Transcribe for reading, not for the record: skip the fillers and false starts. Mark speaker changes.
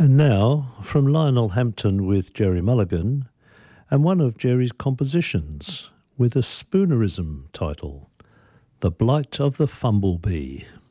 Speaker 1: And now, from Lionel Hampton with Gerry Mulligan, and one of Gerry's compositions with a Spoonerism title, The Blight of the Fumblebee.